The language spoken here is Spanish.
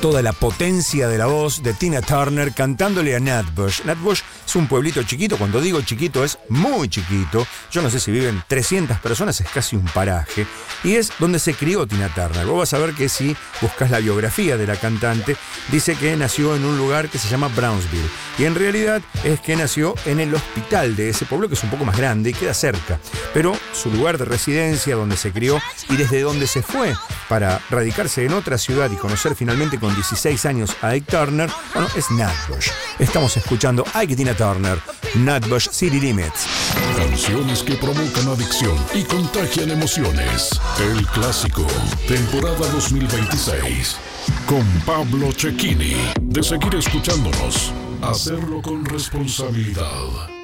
toda la potencia de la voz de Tina Turner cantándole a Nutbush. Nutbush es un pueblito chiquito, cuando digo chiquito es muy chiquito. Yo no sé si viven 300 personas, es casi un paraje. Y es donde se crió Tina Turner. Vos vas a ver que si buscas la biografía de la cantante, dice que nació en un lugar que se llama Brownsville. Y en realidad es que nació en el hospital de ese pueblo, que es un poco más grande y queda cerca. Pero su lugar de residencia, donde se crió y desde donde se fue para radicarse en otra ciudad y conocer finalmente con 16 años a Ike Turner, bueno, es Nutbush. Estamos escuchando a Ike Tina Turner, Nutbush City Limits. Canciones que provocan adicción y contagian emociones. El clásico, temporada 2026. Con Pablo Cecchini. De seguir escuchándonos, hacerlo con responsabilidad.